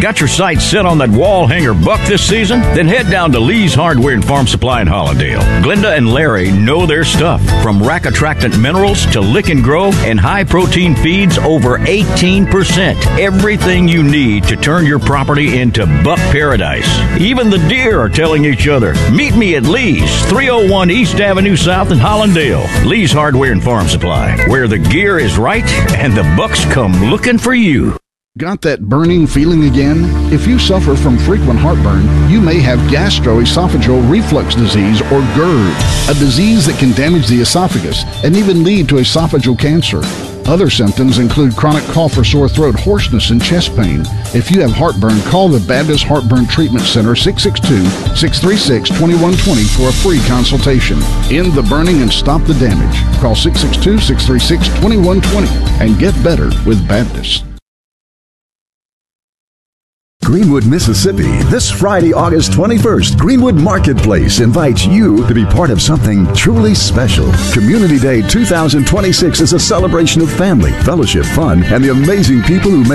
Got your sights set on that wall hanger buck this season? Then head down to Lee's Hardware and Farm Supply in Hollandale. Glenda and Larry know their stuff. From rack attractant minerals to lick and grow and high protein feeds over 18%. Everything you need to turn your property into buck paradise. Even the deer are telling each other, meet me at Lee's, 301 East Avenue South in Hollandale. Lee's Hardware and Farm Supply, where the gear is right and the bucks come looking for you. Got that burning feeling again? If you suffer from frequent heartburn, you may have gastroesophageal reflux disease or GERD, a disease that can damage the esophagus and even lead to esophageal cancer. Other symptoms include chronic cough or sore throat, hoarseness, and chest pain. If you have heartburn, call the Baptist Heartburn Treatment Center 662-636-2120 for a free consultation. End the burning and stop the damage. Call 662-636-2120 and get better with Baptist. Greenwood, Mississippi. This Friday, August 21st, Greenwood Marketplace invites you to be part of something truly special. Community Day 2026 is a celebration of family, fellowship, fun, and the amazing people who make